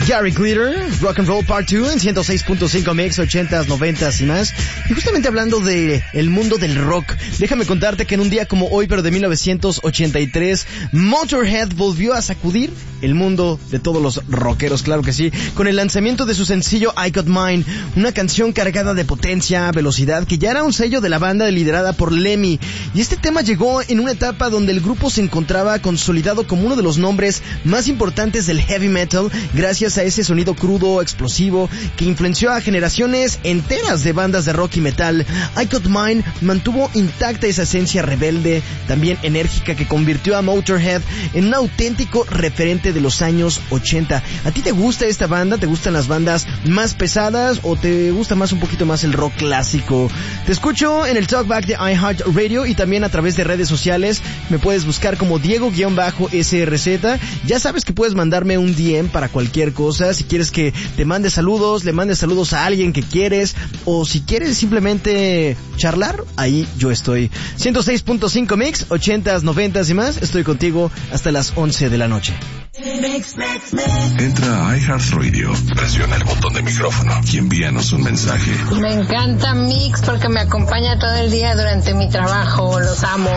Gary Glitter, Rock and Roll Part 2 en 106.5 Mix, 80s, 90s y más. Y justamente hablando de el mundo del rock, déjame contarte que en un día como hoy, pero de 1983, Motorhead volvió a sacudir el mundo de todos los rockeros, claro que sí, con el lanzamiento de su sencillo I Got Mine, una canción cargada de potencia, velocidad, que ya era un sello de la banda liderada por Lemmy. Y este tema llegó en una etapa donde el grupo se encontraba consolidado como uno de los nombres más importantes del heavy metal, gracias a ese sonido crudo, explosivo, que influenció a generaciones enteras de bandas de rock y metal. I Got Mine mantuvo intacta esa esencia rebelde, también enérgica, que convirtió a Motorhead en un auténtico referente de los años 80. ¿A ti te gusta esta banda? ¿Te gustan las bandas más pesadas o te gusta más un poquito más el rock clásico? Te escucho en el Talkback de iHeartRadio y también a través de redes sociales. Me puedes buscar como Diego-SRZ. Ya sabes que puedes mandarme un DM para cualquier cosa. Si quieres que te mande saludos, le mandes saludos a alguien que quieres, o si quieres simplemente charlar, ahí yo estoy. 106.5 Mix, 80s, 90s y más. Estoy contigo hasta las 11 de la noche. Entra a iHeartRadio, presiona el botón de micrófono y envíanos un mensaje. Me encanta Mix porque me acompaña todo el día durante mi trabajo. Los amo.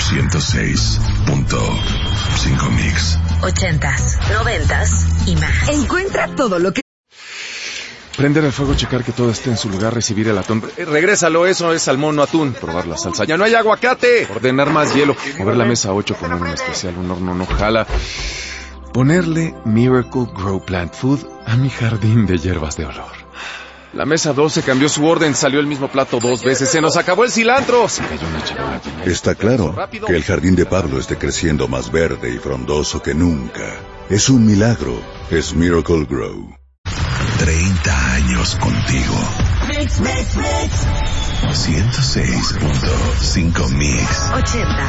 106.5 Mix. 80s, 90s y más. Encuentra todo lo que... Prender el fuego, checar que todo esté en su lugar, recibir el atún. Regrésalo, eso es salmón, no atún. Probar la salsa. ¡Ya no hay aguacate! Ordenar más hielo. Mover la mesa 8, poner un especial, un horno no jala. Ponerle Miracle Grow Plant Food a mi jardín de hierbas de olor. La mesa 12 cambió su orden, salió el mismo plato 2 veces. ¡Se nos acabó el cilantro! Se cayó una charola. Está claro que el jardín de Pablo esté creciendo más verde y frondoso que nunca. Es un milagro. Es Miracle Grow. 30 años contigo. 106.5 Mix. 80s,